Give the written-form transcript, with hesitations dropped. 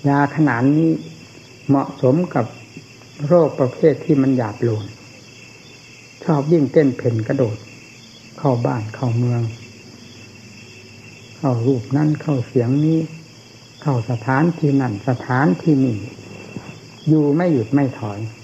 ยาขนาดนี้เหมาะสมกับโรคประเภทที่มันหยาบโลนชอบยิ่งเต้นเพ่นกระโดดเข้าบ้านเข้าเมืองเข้ารูปนั่นเข้าเสียงนี้เข้าสถานที่นั่นสถานที่นี่อยู่ไม่หยุดไม่ถอย